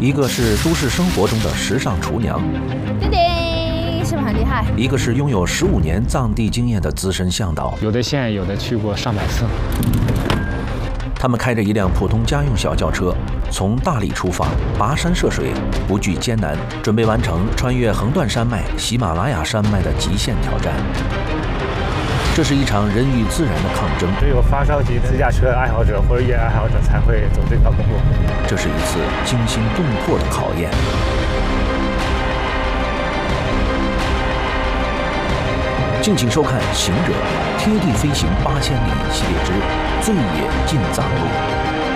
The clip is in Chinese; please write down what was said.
一个是都市生活中的时尚厨娘， 丁丁是不是很厉害？ 一个是拥有15年藏地经验的资深向导。 有的县有的去过上百次。 他们开着一辆普通家用小轿车，从大理出发，跋山涉水，不惧艰难，准备完成穿越横断山脉、喜马拉雅山脉的极限挑战。这是一场人与自然的抗争。 只有发烧级私家车爱好者或者越野爱好者才会走这条公路。 这是一次惊心动魄的考验。敬请收看《行者贴地飞行8000里》系列之《最野进藏路》。